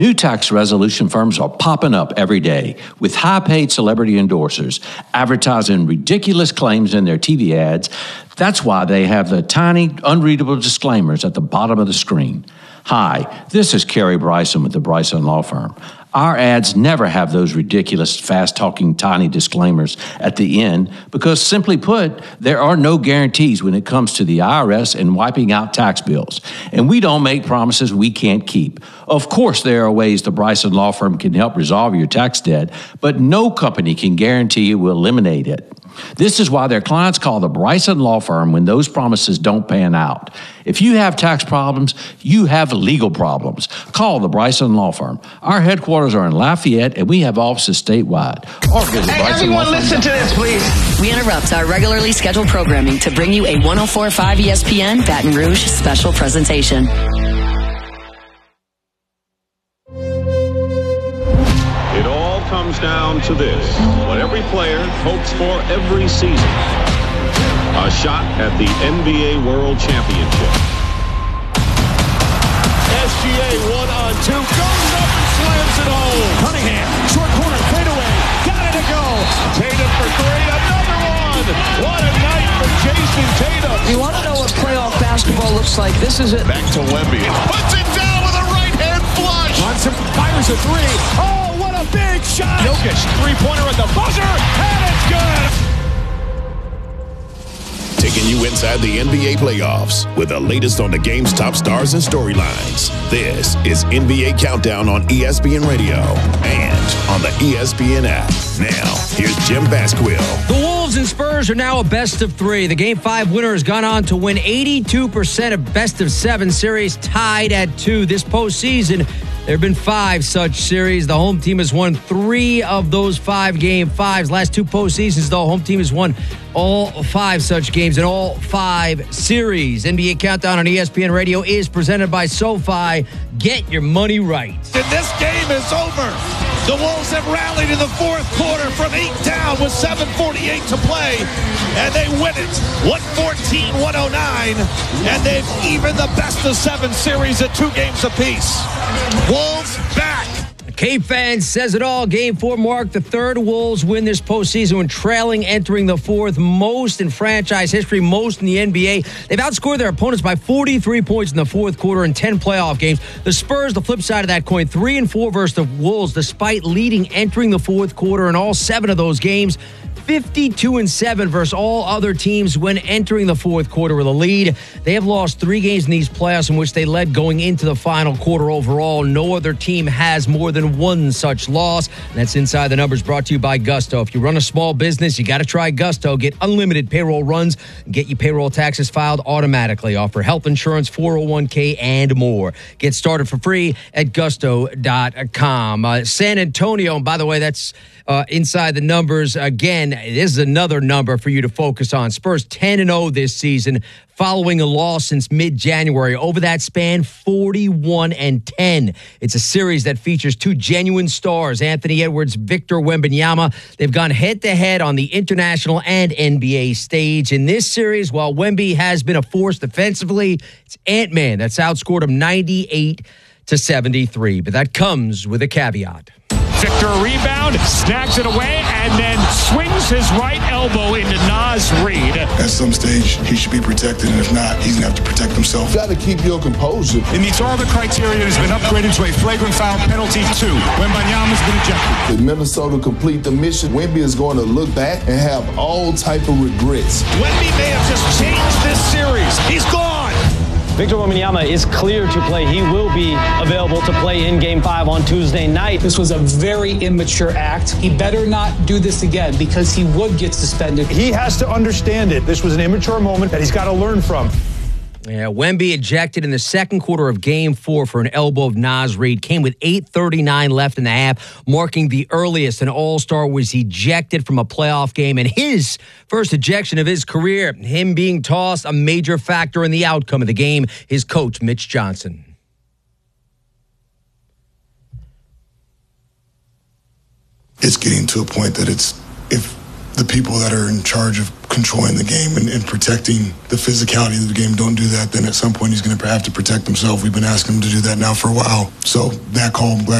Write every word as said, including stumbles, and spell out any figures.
New tax resolution firms are popping up every day with high-paid celebrity endorsers advertising ridiculous claims in their T V ads. That's why they have the tiny, unreadable disclaimers at the bottom of the screen. Hi, this is Kerry Bryson with the Bryson Law Firm. Our ads never have those ridiculous, fast-talking, tiny disclaimers at the end because, simply put, there are no guarantees when it comes to the I R S and wiping out tax bills. And we don't make promises we can't keep. Of course, there are ways the Bryson Law Firm can help resolve your tax debt, but no company can guarantee it will eliminate it. This is why their clients call the Bryson Law Firm when those promises don't pan out. If you have tax problems, you have legal problems. Call the Bryson Law Firm. Our headquarters are in Lafayette, and we have offices statewide. Or visit Hey, Bryson everyone, Law Firm. listen to this, please. We interrupt our regularly scheduled programming to bring you a one oh four point five E S P N Baton Rouge special presentation. It all comes down to this, what every player hopes for every season. A shot at the N B A World Championship. S G A one on two, goes up and slams it home. Cunningham, short corner, fadeaway, got it to go. Tatum for three, another one. What a night for Jason Tatum. You want to know what playoff basketball looks like? This is it. Back to Wemby. Puts it down with a right hand flush. Johnson fires a three. Oh, what a big shot. Jokic, three-pointer at the buzzer, and it's good. Taking you inside the N B A playoffs with the latest on the game's top stars and storylines. This is N B A Countdown on E S P N Radio and on the E S P N app. Now, here's Jim Basquill. The Wolves and Spurs are now a best of three. The Game five winner has gone on to win eighty-two percent of best of seven series, tied at two. This postseason, there have been five such series. The home team has won three of those five game fives. Last two postseasons, though, home team has won all five such games in all five series. N B A Countdown on E S P N Radio is presented by SoFi. Get your money right. And this game is over. The Wolves have rallied in the fourth quarter from eight down with seven forty-eight to play, and they win it one fourteen one oh nine, and they've evened the best of seven series at two games apiece. Wolves back. K-Fan says it all. Game four marked the third Wolves win this postseason when trailing entering the fourth, most in franchise history, most in the N B A. They've outscored their opponents by forty-three points in the fourth quarter in ten playoff games. The Spurs, the flip side of that coin, three and four versus the Wolves, despite leading entering the fourth quarter in all seven of those games. fifty-two and seven versus all other teams when entering the fourth quarter with a lead. They have lost three games in these playoffs in which they led going into the final quarter overall. No other team has more than one such loss. And that's Inside the Numbers, brought to you by Gusto. If you run a small business, you got to try Gusto. Get unlimited payroll runs and get your payroll taxes filed automatically. Offer health insurance, four oh one k, and more. Get started for free at gusto dot com. Uh, San Antonio, and by the way, that's uh, Inside the Numbers. Again, this is another number for you to focus on. Spurs ten and oh this season, following a loss since mid-January. Over that span, forty-one and ten. It's a series that features two genuine stars, Anthony Edwards, Victor Wembanyama. They've gone head-to-head on the international and N B A stage. In this series, while Wemby has been a force defensively, it's Ant-Man that's outscored him ninety-eight to seventy-three. But that comes with a caveat. Victor rebound, snags it away, and then swings his right elbow into Naz Reid. At some stage, he should be protected, and if not, he's going to have to protect himself. You got to keep your composure. It meets all the criteria and has been upgraded to a flagrant foul penalty two when Wembanyama's been ejected. If Minnesota complete the mission, Wemby is going to look back and have all type of regrets. Wemby may have just changed this series. He's gone. Victor Wembanyama is clear to play. He will be available to play in Game five on Tuesday night. This was a very immature act. He better not do this again because he would get suspended. He has to understand it. This was an immature moment that he's got to learn from. Yeah, Wemby ejected in the second quarter of Game four for an elbow of Naz Reid. Came with eight thirty-nine left in the half, marking the earliest an All-Star was ejected from a playoff game, and his first ejection of his career. Him being tossed, a major factor in the outcome of the game. His coach, Mitch Johnson. It's getting to a point that it's, if the people that are in charge of controlling the game and, and protecting the physicality of the game. Don't do that, then at some point he's going to have to protect himself. We've been asking him to do that now for a while. So that call, I'm glad